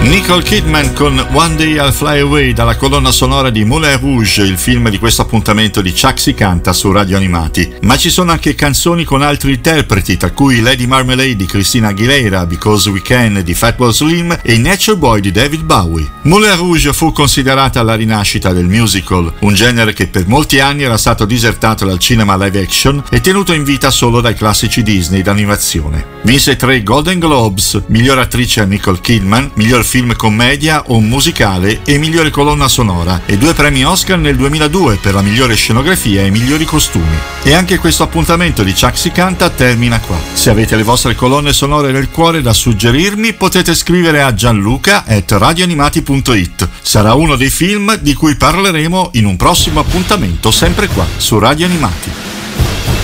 Nicole Kidman con One Day I'll Fly Away dalla colonna sonora di Moulin Rouge, il film di questo appuntamento di Chuck Si Canta su Radio Animati. Ma ci sono anche canzoni con altri interpreti, tra cui Lady Marmalade di Christina Aguilera, Because We Can di Fatboy Slim e Nature Boy di David Bowie. Moulin Rouge fu considerata la rinascita del musical, un genere che per molti anni era stato disertato dal cinema live action e tenuto in vita solo dai classici Disney d'animazione. Vinse 3 Golden Globes, miglior attrice a Nicole Kidman, miglior film commedia o musicale e migliore colonna sonora, e 2 premi Oscar nel 2002 per la migliore scenografia e migliori costumi. E anche questo appuntamento di Chuck Si Canta termina qua. Se avete le vostre colonne sonore nel cuore da suggerirmi, potete scrivere a gianluca@radioanimati.it. Sarà uno dei film di cui parleremo in un prossimo appuntamento sempre qua su Radio Animati.